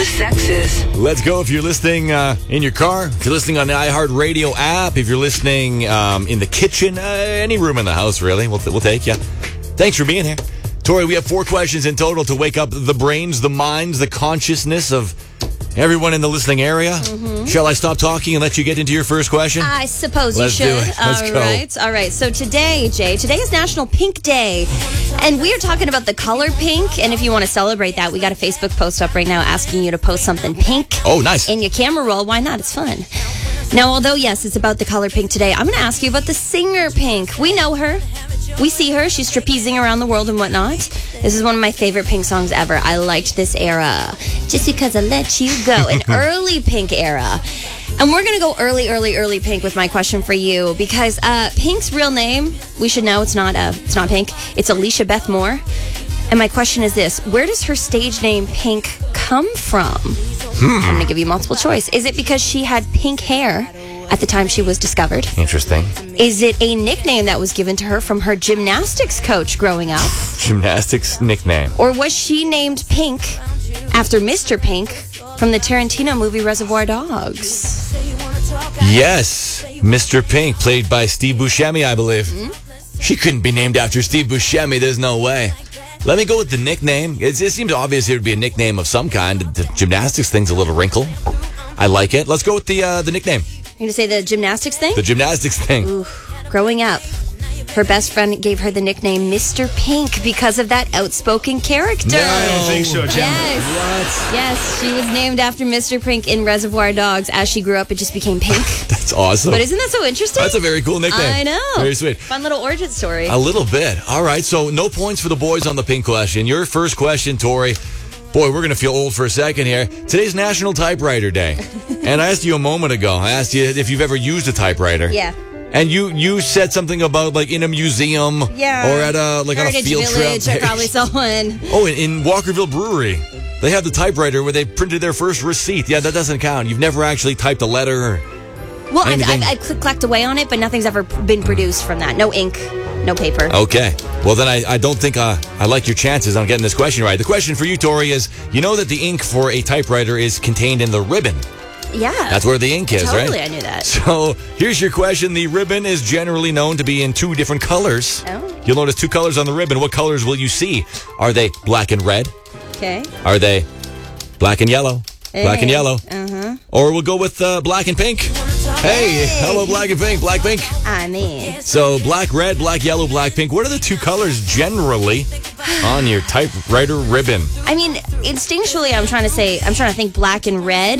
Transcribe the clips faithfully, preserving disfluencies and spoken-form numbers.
the sexes. Let's go if you're listening uh, in your car, if you're listening on the iHeartRadio app, if you're listening um, in the kitchen, uh, any room in the house, really. We'll, we'll take you. Thanks for being here. Tori, we have four questions in total to wake up the brains, the minds, the consciousness of everyone in the listening area. Mm-hmm. Shall I stop talking and let you get into your first question? I suppose Let's you should. do it. Let's all go. right. All right. So today, Jay, today is National Pink Day. And we are talking about the color pink. And if you want to celebrate that, we got a Facebook post up right now asking you to post something pink. Oh, nice. In your camera roll. Why not? It's fun. Now, although, yes, it's about the color pink today, I'm going to ask you about the singer Pink. We know her. We see her. She's trapezing around the world and whatnot. This is one of my favorite Pink songs ever. I liked this era. Just because I let you go. An early Pink era. And we're going to go early, early, early Pink with my question for you. Because uh, Pink's real name, we should know it's not, uh, it's not Pink. It's Alicia Beth Moore. And my question is this. Where does her stage name Pink come from? Hmm. I'm going to give you multiple choice. Is it because she had pink hair at the time she was discovered? Interesting. Is it a nickname that was given to her from her gymnastics coach growing up? Gymnastics nickname. Or was she named Pink after Mister Pink from the Tarantino movie Reservoir Dogs? Yes. Mister Pink, played by Steve Buscemi, I believe. Mm-hmm. She couldn't be named after Steve Buscemi. There's no way. Let me go with the nickname. It, it seems obvious it would be a nickname of some kind. The gymnastics thing's a little wrinkle. I like it. Let's go with the uh, the nickname. You're going to say the gymnastics thing? The gymnastics thing. Ooh, growing up, her best friend gave her the nickname Mister Pink because of that outspoken character. No, I don't think so, Jen. Yes. What? Yes, she was named after Mister Pink in Reservoir Dogs. As she grew up, it just became Pink. That's awesome. But isn't that so interesting? That's a very cool nickname. I know. Very sweet. Fun little origin story. A little bit. All right, so no points for the boys on the Pink question. Your first question, Tori. Boy, we're going to feel old for a second here. Today's National Typewriter Day. And I asked you a moment ago, I asked you if you've ever used a typewriter. Yeah. And you, you said something about like in a museum. Yeah. Or at a like Heritage on a field Village, trip. I probably saw one. Oh, in, in Walkerville Brewery. They have the typewriter where they printed their first receipt. Yeah, that doesn't count. You've never actually typed a letter or Well, I've, anything. I've, I've clicked away on it, but nothing's ever been produced from that. No ink, no paper. Okay. Well, then I, I don't think uh, I like your chances on getting this question right. The question for you, Tori, is you know that the ink for a typewriter is contained in the ribbon. Yeah. That's where the ink is, totally, right? Totally, I knew that. So here's your question. The ribbon is generally known to be in two different colors. Oh. You'll notice two colors on the ribbon. What colors will you see? Are they black and red? Okay. Are they black and yellow? Hey. Black and yellow. Uh-huh. Or we'll go with uh, black and pink. Hey, hello, black and pink, black, pink. I mean. So black, red, black, yellow, black, pink. What are the two colors generally on your typewriter ribbon? I mean, instinctually, I'm trying to say, I'm trying to think black and red.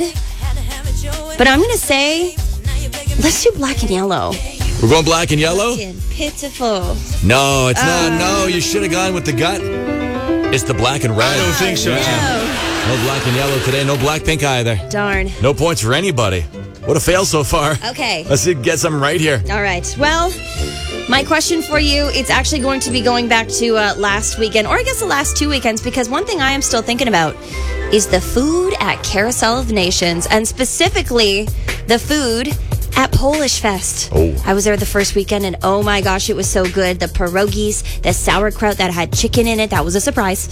But I'm going to say, let's do black and yellow. We're going black and yellow? Pitiful. No, it's not. Uh, No, you should have gone with the gut. It's the black and red. I don't think so. Yeah. No black and yellow today. No black, pink either. Darn. No points for anybody. What a fail so far. Okay. Let's see, get something right here. All right. Well, my question for you, it's actually going to be going back to uh, last weekend, or I guess the last two weekends, because one thing I am still thinking about is the food at Carousel of Nations, and specifically the food at Polish Fest. Oh. I was there the first weekend, and oh my gosh, it was so good. The pierogies, the sauerkraut that had chicken in it, that was a surprise.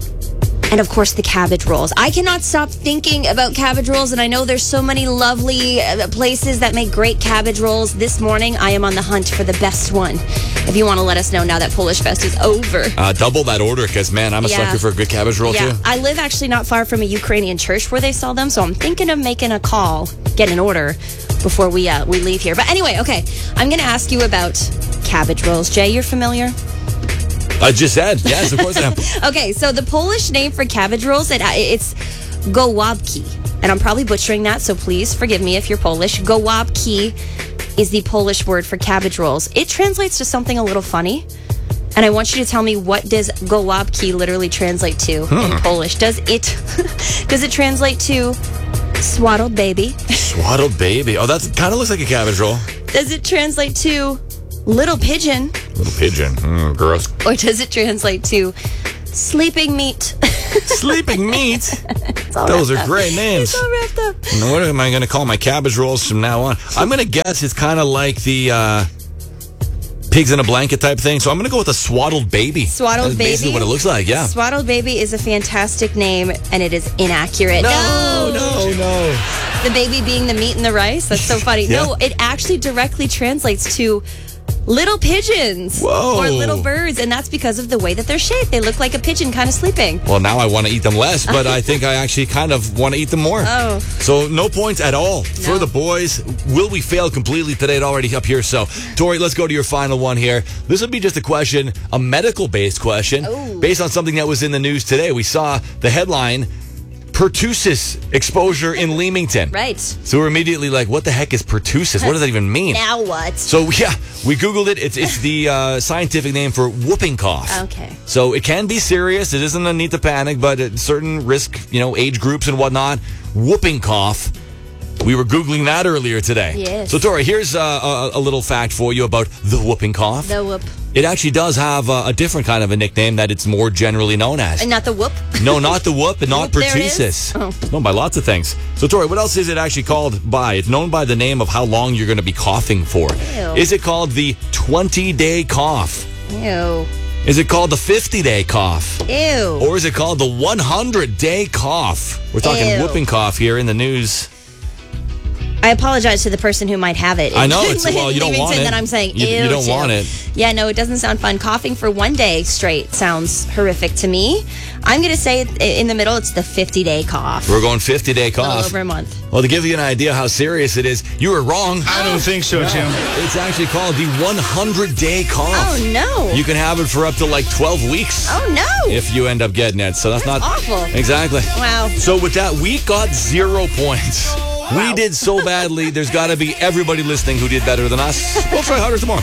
And of course, the cabbage rolls. I cannot stop thinking about cabbage rolls, and I know there's so many lovely uh, places that make great cabbage rolls. This morning, I am on the hunt for the best one. If you want to let us know now that Polish Fest is over. Uh, double that order, because, man, I'm a Yeah. sucker for a good cabbage roll, Yeah, too. I live actually not far from a Ukrainian church where they sell them, so I'm thinking of making a call, get an order before we uh, we leave here. But anyway, okay, I'm going to ask you about cabbage rolls. Jay, you're familiar? I just said. Yes, of course I am. Okay, so the Polish name for cabbage rolls, it, it's gołąbki. And I'm probably butchering that, so please forgive me if you're Polish. Gołąbki is the Polish word for cabbage rolls. It translates to something a little funny. And I want you to tell me, what does gołąbki literally translate to hmm. in Polish? Does it does it translate to swaddled baby? Swaddled baby. Oh, that kind of looks like a cabbage roll. Does it translate to little pigeon? Little pigeon. Mm, gross. Or does it translate to sleeping meat? Sleeping meat? Those Those are up. great names. It's all wrapped up. Now, what am I going to call my cabbage rolls from now on? I'm going to guess it's kind of like the uh, pigs in a blanket type thing. So I'm going to go with a swaddled baby. Swaddled That's baby. basically what it looks like, yeah. Swaddled baby is a fantastic name, and it is inaccurate. No, no, no. The baby being the meat and the rice? That's so funny. Yeah. No, it actually directly translates to little pigeons. Whoa. Or little birds, and that's because of the way that they're shaped. They look like a pigeon kind of sleeping. Well, now I want to eat them less, but I think I actually kind of want to eat them more. Oh. So no points at all for No. the boys. Will we fail completely today? It already up here. So, Tori, let's go to your final one here. This would be just a question, a medical-based question, Ooh. based on something that was in the news today. We saw the headline, pertussis exposure in Leamington. Right. So we're immediately like, what the heck is pertussis? What does that even mean? Now what? So, yeah, we Googled it. It's it's the uh, scientific name for whooping cough. Okay. So it can be serious. It isn't a need to panic, but at certain risk, you know, age groups and whatnot, whooping cough. We were Googling that earlier today. Yes. So, Tori, here's uh, a, a little fact for you about the whooping cough. The whoop. It actually does have a, a different kind of a nickname that it's more generally known as. And not the whoop? No, not the whoop and not Whoop, there it pertussis. is? Oh. It's known by lots of things. So, Tori, what else is it actually called by? It's known by the name of how long you're going to be coughing for. Ew. Is it called the twenty-day cough? Ew. Is it called the fifty-day cough? Ew. Or is it called the one hundred-day cough? We're talking Ew. whooping cough here in the news. I apologize to the person who might have it. I know, it's- well, you don't Leamington want it. That I'm saying, You- ew you don't to. want it. Yeah, no, it doesn't sound fun. Coughing for one day straight sounds horrific to me. I'm going to say it- in the middle, it's the fifty-day cough. We're going fifty-day Well cough. over a month. Well, to give you an idea how serious it is, you were wrong. I don't think so, Jim. It's actually called the one hundred-day cough. Oh, no. You can have it for up to like twelve weeks. Oh, no. If you end up getting it. So that's, That's not awful. Exactly. Wow. So with that, we got zero points. We did so badly. There's got to be everybody listening who did better than us. We'll try harder tomorrow.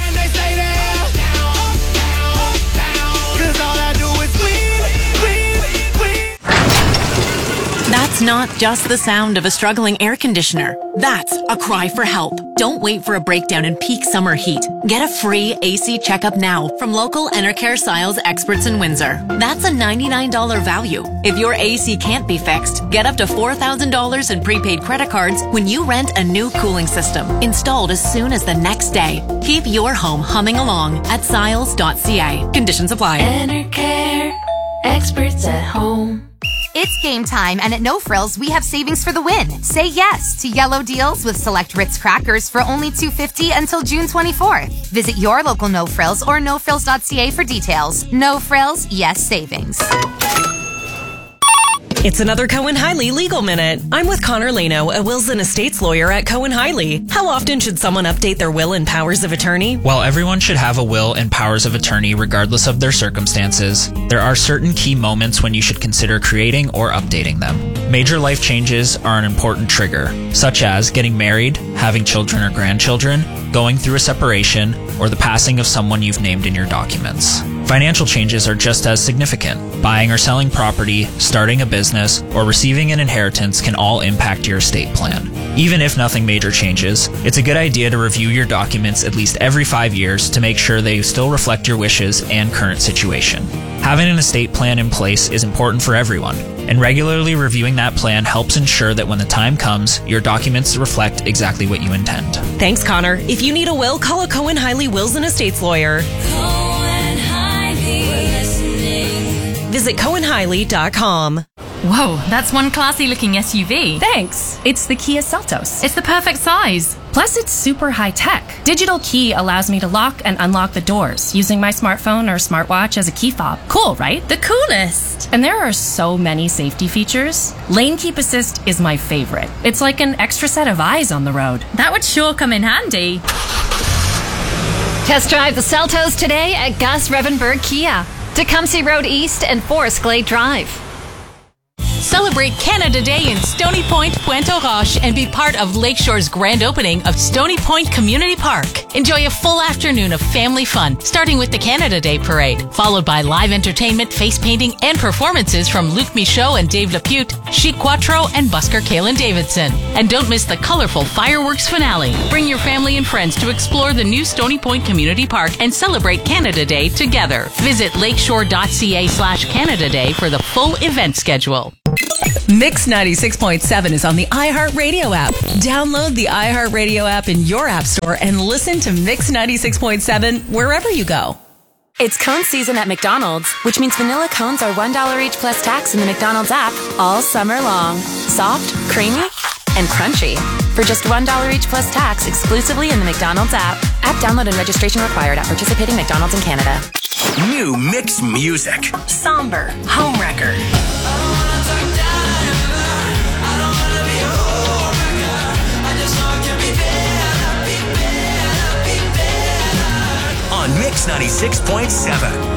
That's not just the sound of a struggling air conditioner. That's a cry for help. Don't wait for a breakdown in peak summer heat. Get a free A C checkup now from local Enercare Siles experts in Windsor. That's a ninety-nine dollars value. If your A C can't be fixed, get up to four thousand dollars in prepaid credit cards when you rent a new cooling system, installed as soon as the next day. Keep your home humming along at siles dot c a. Conditions apply. Enercare, experts at home. It's game time, and at No Frills, we have savings for the win. Say yes to yellow deals with select Ritz crackers for only two dollars and fifty cents until June twenty-fourth. Visit your local No Frills or no frills dot c a for details. No Frills, yes savings. It's another Cohen Hiley Legal Minute. I'm with Connor Leno, a wills and estates lawyer at Cohen Hiley. How often should someone update their will and powers of attorney? While everyone should have a will and powers of attorney regardless of their circumstances, there are certain key moments when you should consider creating or updating them. Major life changes are an important trigger, such as getting married, having children or grandchildren, going through a separation, or the passing of someone you've named in your documents. Financial changes are just as significant. Buying or selling property, starting a business, or receiving an inheritance can all impact your estate plan. Even if nothing major changes, it's a good idea to review your documents at least every five years to make sure they still reflect your wishes and current situation. Having an estate plan in place is important for everyone, and regularly reviewing that plan helps ensure that when the time comes, your documents reflect exactly what you intend. Thanks, Connor. If you need a will, call a Cohen Hiley Wills and Estates lawyer. Visit cohen hiley dot com. Whoa, that's one classy looking S U V. Thanks. It's the Kia Seltos. It's the perfect size. Plus, it's super high tech. Digital key allows me to lock and unlock the doors using my smartphone or smartwatch as a key fob. Cool, right? The coolest. And there are so many safety features. Lane Keep Assist is my favorite. It's like an extra set of eyes on the road. That would sure come in handy. Test drive the Seltos today at Gus Revenberg Kia, Tecumseh Road East and Forest Glade Drive. Celebrate Canada Day in Stony Point, Puente Roche, and be part of Lakeshore's grand opening of Stony Point Community Park. Enjoy a full afternoon of family fun, starting with the Canada Day Parade, followed by live entertainment, face painting, and performances from Luc Michaud and Dave Lapute, Chic Quattro, and Busker Kalen Davidson. And don't miss the colorful fireworks finale. Bring your family and friends to explore the new Stony Point Community Park and celebrate Canada Day together. Visit lakeshore dot c a slash Canada Day for the full event schedule. Mix ninety-six point seven is on the iHeartRadio app. Download the iHeartRadio app in your app store and listen to Mix ninety-six point seven wherever you go. It's cone season at McDonald's, which means vanilla cones are one dollar each plus tax in the McDonald's app all summer long. Soft, creamy, and crunchy. For just one dollar each plus tax exclusively in the McDonald's app. App download and registration required at participating McDonald's in Canada. New mix music. Somber, Homewrecker. On Mix ninety-six point seven.